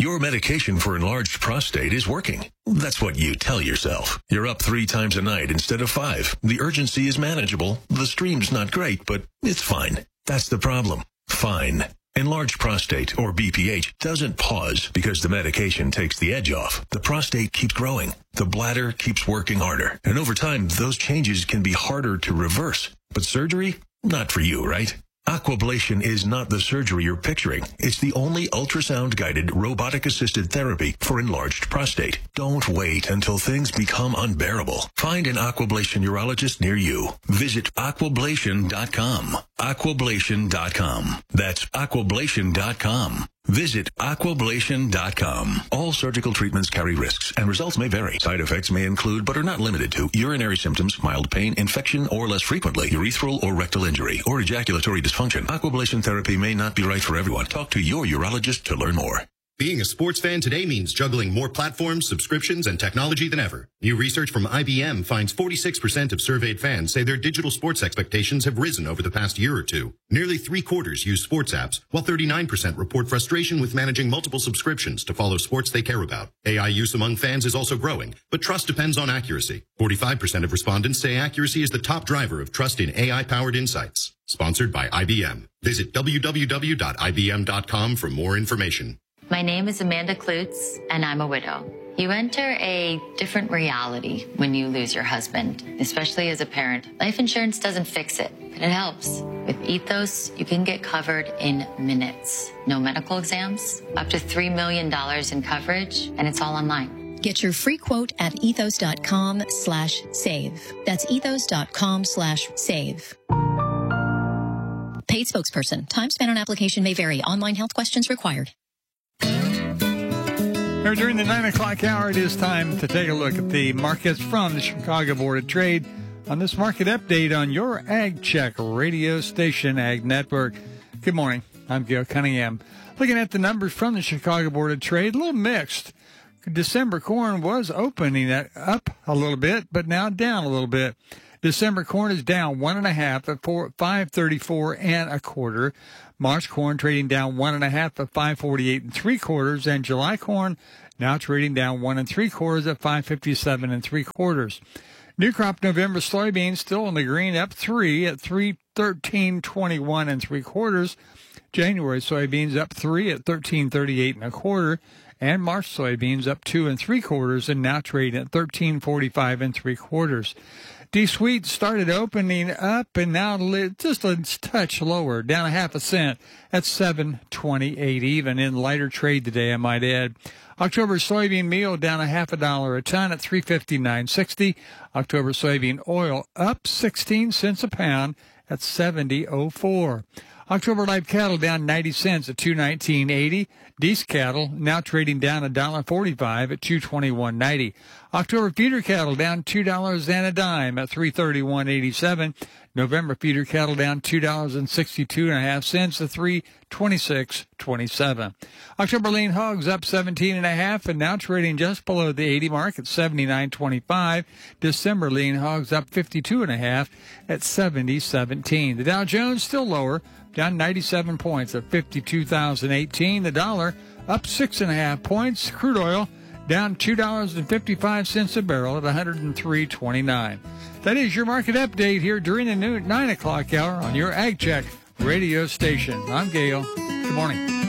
Your medication for enlarged prostate is working. That's what you tell yourself. You're up 3 times a night instead of 5. The urgency is manageable. The stream's not great, but it's fine. That's the problem. Fine. Enlarged prostate, or BPH, doesn't pause because the medication takes the edge off. The prostate keeps growing. The bladder keeps working harder. And over time, those changes can be harder to reverse. But surgery? Not for you, right? Aquablation is not the surgery you're picturing. It's the only ultrasound-guided, robotic-assisted therapy for enlarged prostate. Don't wait until things become unbearable. Find an Aquablation urologist near you. Visit aquablation.com. Aquablation.com. That's aquablation.com. Visit aquablation.com. All surgical treatments carry risks, and results may vary. Side effects may include, but are not limited to, urinary symptoms, mild pain, infection, or less frequently, urethral or rectal injury, or ejaculatory dysfunction. Aquablation therapy may not be right for everyone. Talk to your urologist to learn more. Being a sports fan today means juggling more platforms, subscriptions, and technology than ever. New research from IBM finds 46% of surveyed fans say their digital sports expectations have risen over the past year or two. Nearly 3/4 use sports apps, while 39% report frustration with managing multiple subscriptions to follow sports they care about. AI use among fans is also growing, but trust depends on accuracy. 45% of respondents say accuracy is the top driver of trust in AI-powered insights. Sponsored by IBM. Visit www.ibm.com for more information. My name is Amanda Klutz, and I'm a widow. You enter a different reality when you lose your husband, especially as a parent. Life insurance doesn't fix it, but it helps. With Ethos, you can get covered in minutes. No medical exams, up to $3 million in coverage, and it's all online. Get your free quote at ethos.com/save. That's ethos.com/save. Paid spokesperson. Time spent on application may vary. Online health questions required. During the 9 o'clock hour, it is time to take a look at the markets from the Chicago Board of Trade on this market update on your Ag Check radio station, Ag Network. Good morning. I'm Gail Cunningham. Looking at the numbers from the Chicago Board of Trade, a little mixed. December corn was opening up a little bit, but now down a little bit. December corn is down 1.5 at $5.34 1/4. March corn trading down 1.5 at $5.48 3/4, and July corn now trading down 1 3/4 at $5.57 3/4. New crop November soybeans still in the green, up 3 at $3.1321 3/4. January soybeans up 3 at $13.38 1/4, and March soybeans up 2 3/4 and now trading at $13.45 3/4. D-Sweet started opening up and now just a touch lower, down 0.5 cent at $7.28 even in lighter trade today, I might add. October soybean meal down $0.50 a ton at $3.5960. October soybean oil up 16 cents a pound at $70.04. October live cattle down 90 cents at $219.80. Deese cattle now trading down $1.45 at $221.90. October feeder cattle down $2 and a dime at $331.87. November feeder cattle down $2.62.5 at $326.27. October lean hogs up 17.5 and now trading just below the 80 mark at $79.25. December lean hogs up 52.5 at $70.17. The Dow Jones still lower, down 97 points at 52,018. The dollar up 6.5 points. Crude oil down $2.55 a barrel at $103.29. That is your market update here during the 9 o'clock hour on your Ag Check radio station. I'm Gail. Good morning.